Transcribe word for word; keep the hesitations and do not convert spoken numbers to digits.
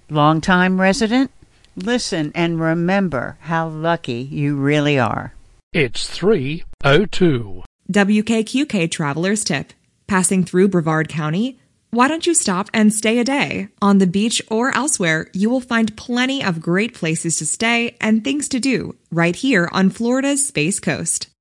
Longtime resident? Listen and remember how lucky you really are. It's three oh two. W K Q K Traveler's Tip. Passing through Brevard County? Why don't you stop and stay a day? On the beach or elsewhere, you will find plenty of great places to stay and things to do right here on Florida's Space Coast.